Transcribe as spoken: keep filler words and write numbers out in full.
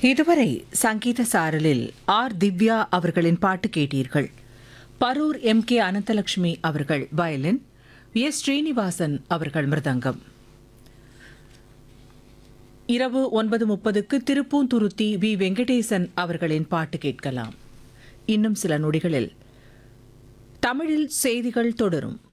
இதுவரை சங்கீத சாரலில் ஆர் திவ்யா அவர்களின் பாட்டு கேட்டீர்கள். பரூர் எம் கே அனந்தலட்சுமி அவர்கள் வயலின், எஸ் ஸ்ரீனிவாசன் அவர்கள் மிருதங்கம். இரவு ஒன்பது முப்பதுக்கு திருப்பூந்துருத்தி வி வெங்கடேசன் அவர்களின் பாட்டு கேட்கலாம். இன்னும் சில நொடிகளில் தமிழில் செய்திகள் தொடரும்.